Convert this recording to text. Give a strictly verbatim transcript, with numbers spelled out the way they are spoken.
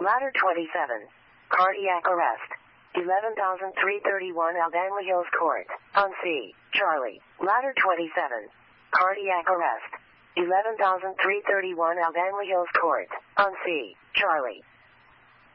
Ladder twenty-seven. Cardiac arrest. eleven thousand three hundred thirty-one Aldanley Hills Court. On C. Charlie. Ladder twenty-seven. Cardiac arrest. eleven thousand three hundred thirty-one Aldanley Hills Court. On C. Charlie.